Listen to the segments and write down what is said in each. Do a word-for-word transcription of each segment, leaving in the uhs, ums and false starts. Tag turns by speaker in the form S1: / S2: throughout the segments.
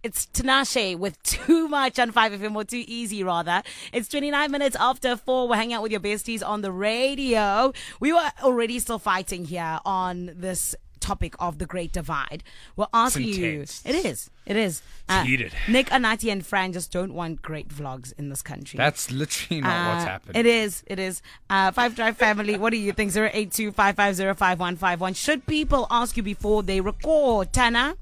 S1: It's Tinashe with Too Much on five F M, or Too Easy rather. It's twenty-nine minutes after four. We're hanging out with your besties on the radio. We were already still fighting here on this topic of the Great Divide. We're asking you. It is. It is. Uh,
S2: heated.
S1: Nick, Anati, and Fran just don't want great vlogs in this country.
S2: That's literally not
S1: Uh,
S2: what's happening.
S1: It is. It is. Uh, Five Drive family, what do you think? zero eight two, five five zero, five one five one. Should people ask you before they record? Tana?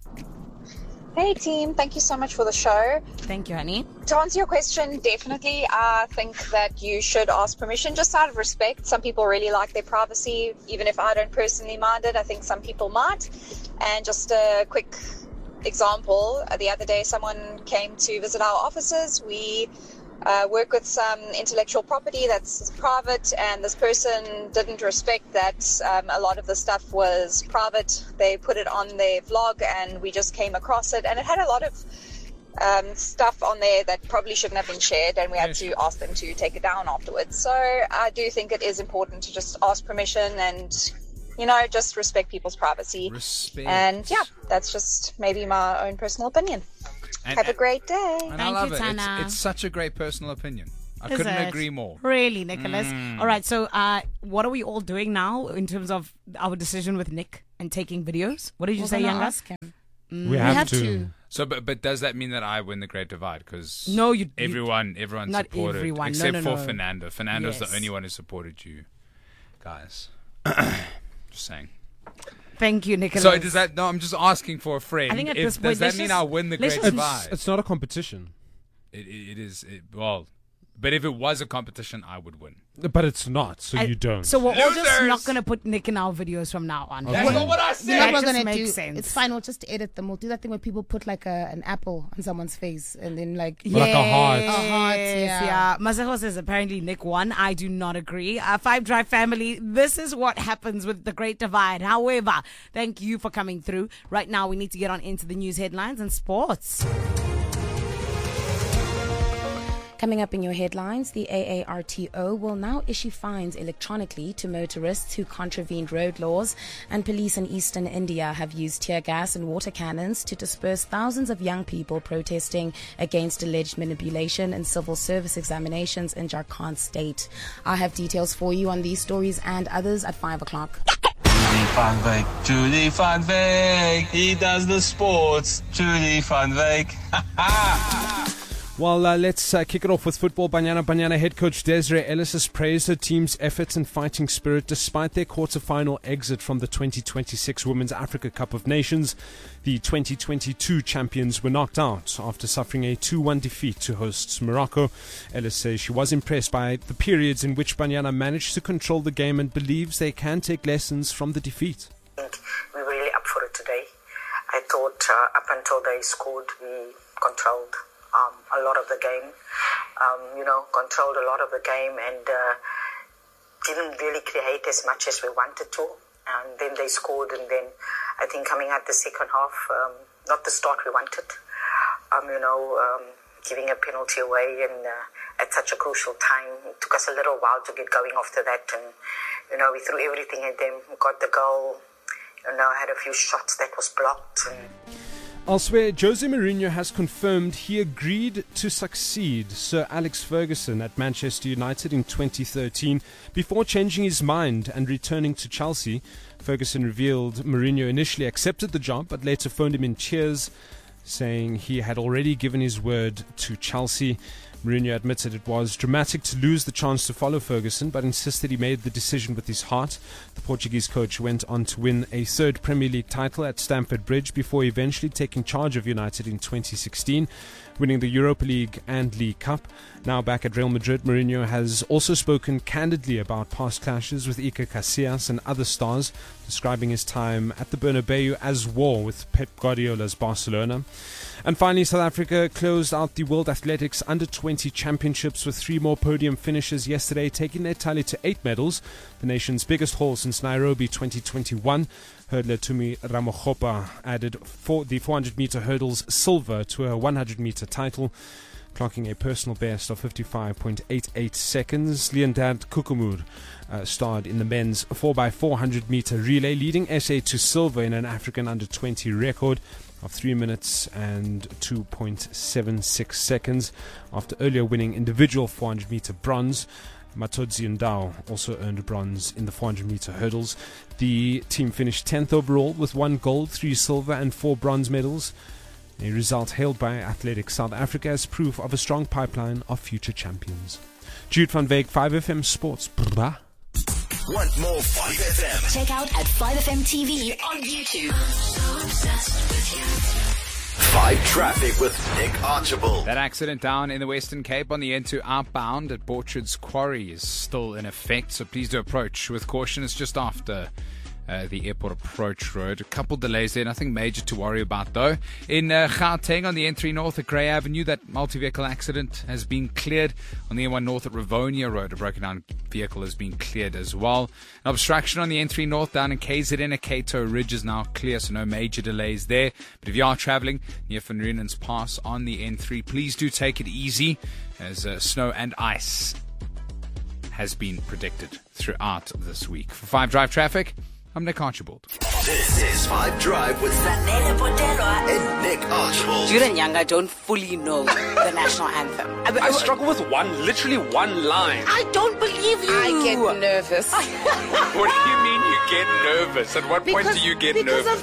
S3: Hey team, thank you so much for the show.
S1: Thank you, honey.
S3: To answer your question, definitely I think that you should ask permission just out of respect. Some people really like their privacy, even if I don't personally mind it. I think some people might. And just a quick example, the other day someone came to visit our offices. We uh, work with some intellectual property that's private, and this person didn't respect that um, a lot of the stuff was private. They put it on their vlog and we just came across it, and it had a lot of um, stuff on there that probably shouldn't have been shared, and we had to ask them to take it down afterwards. So I do think it is important to just ask permission and, you know, just respect people's privacy.
S2: Respect.
S3: And yeah, that's just maybe my own personal opinion.
S2: And-
S3: Have a great day.
S2: And I
S1: Thank
S2: love
S1: you,
S2: it.
S1: Tana.
S2: It's, it's such a great personal opinion. I
S1: Is
S2: couldn't
S1: it?
S2: agree more.
S1: Really, Nicholas? All right, so uh, what are we all doing now in terms of our decision with Nick and taking videos? What did you
S4: We're
S1: say,
S4: gonna
S1: Younger?
S4: ask him.
S5: We have,
S4: have
S5: to.
S4: to.
S2: So, but, but does that mean that I win the Great Divide? Because
S1: No, you- you-
S2: everyone, everyone
S1: not
S2: supported,
S1: everyone. No,
S2: except
S1: no,
S2: for
S1: no.
S2: Fernando. Fernando's
S1: Yes.
S2: the only one who supported you, guys. Just saying.
S1: Thank you, Nicholas.
S2: So does that? No, I'm just asking for a friend.
S1: I think at
S2: If-
S1: this
S2: does
S1: point,
S2: that
S1: let's
S2: mean
S1: just-
S2: I'll win the
S1: let's
S2: Great
S1: just-
S2: Divide?
S5: It's not a competition,
S2: It, it, it is. It, well, but if it was a competition, I would win.
S5: but it's not. So
S1: I-
S5: you don't.
S1: So we're all just
S2: Losers!
S1: not going to put Nick in our videos from now on.
S2: That's not what I said.
S4: You know
S1: That
S4: what we're
S1: just
S4: gonna
S1: makes
S4: do?
S1: sense.
S4: It's fine. We'll just edit them. We'll do that thing where people put like a, an apple on someone's face and then like
S5: Like a heart.
S4: A heart,
S1: Yes,
S4: yeah.
S1: yeah. Masako says apparently Nick won. I do not agree. Uh, Five Drive family, this is what happens with the Great Divide. However, thank you for coming through. Right now, we need to get on into the news headlines and sports.
S4: Coming up in your headlines, the A A R T O will now issue fines electronically to motorists who contravened road laws, and police in eastern India have used tear gas and water cannons to disperse thousands of young people protesting against alleged manipulation in civil service examinations in Jharkhand state. I have details for you on these stories and others at five o'clock.
S6: Julie van Wyk, Julie van Wyk, he does the sports, Julie van Wyk.
S5: Well, uh, let's uh, kick it off with football. Banyana Banyana head coach Desiree Ellis has praised her team's efforts and fighting spirit despite their quarter-final exit from the twenty twenty-six Women's Africa Cup of Nations. The twenty twenty-two champions were knocked out after suffering a two one defeat to hosts Morocco. Ellis says she was impressed by the periods in which Banyana managed to control the game and believes they can take lessons from the defeat.
S7: We were really up for it today. I thought uh, up until they scored, we controlled um, a lot of the game. Um, you know, controlled a lot of the game and uh, didn't really create as much as we wanted to. And then they scored, and then I think coming out the second half, um, not the start we wanted. Um, you know, um, giving a penalty away and uh, at such a crucial time. It took us a little while to get going after that, and you know, we threw everything at them. We got the goal. You know, had a few shots that was blocked. And
S5: Elsewhere, Jose Mourinho has confirmed he agreed to succeed Sir Alex Ferguson at Manchester United in twenty thirteen before changing his mind and returning to Chelsea. Ferguson revealed Mourinho initially accepted the job but later phoned him in tears, saying he had already given his word to Chelsea. Mourinho admitted it was dramatic to lose the chance to follow Ferguson, but insisted he made the decision with his heart. The Portuguese coach went on to win a third Premier League title at Stamford Bridge before eventually taking charge of United in twenty sixteen, winning the Europa League and League Cup. Now back at Real Madrid, Mourinho has also spoken candidly about past clashes with Iker Casillas and other stars, describing his time at the Bernabeu as war with Pep Guardiola's Barcelona. And finally, South Africa closed out the World Athletics Under twenty Championships with three more podium finishes yesterday, taking their tally to eight medals, the nation's biggest haul since Nairobi twenty twenty-one. Hurdler Tumi Ramogopa added for the four hundred meter hurdles silver to her one hundred meter title, clocking a personal best of fifty-five point eight eight seconds. Leondard Kukumur uh, starred in the men's four by four hundred meter relay, leading S A to silver in an African under twenty record of three minutes and two point seven six seconds. After earlier winning individual four hundred meter bronze, Matodzi Ndao also earned bronze in the four hundred meter hurdles. The team finished tenth overall with one gold, three silver and four bronze medals, a result hailed by Athletics South Africa as proof of a strong pipeline of future champions. Jude van Veek, five F M Sports. Brrrah.
S8: Want more five F M?
S9: Check out at five F M T V on YouTube. So obsessed with you.
S8: Five Traffic with Nick Archibald.
S2: That accident down in the Western Cape on the N two outbound at Borchard's Quarry is still in effect, so please do approach with caution. It's just after uh, the airport approach road. A couple delays there, nothing major to worry about though. In uh, Gauteng on the N three North at Grey Avenue, that multi-vehicle accident has been cleared. On the N one North at Rivonia Road, a broken down vehicle has been cleared as well. An obstruction on the N three North down in K Z N at Cato Ridge is now clear, so no major delays there. But if you are travelling near Van Riemen's Pass on the N three, please do take it easy, as uh, snow and ice has been predicted throughout this week. For five Drive Traffic, I'm Nick Archibald.
S8: This is five Drive with Zanele Potelwa and Nick Archibald.
S10: Jude and Nyanga don't fully know the national anthem. I, I,
S11: I struggle with one, literally one line.
S10: I don't believe you.
S12: I get nervous.
S2: What do you mean you get nervous? At what
S12: because,
S2: point do you get
S12: because
S2: nervous?
S12: Of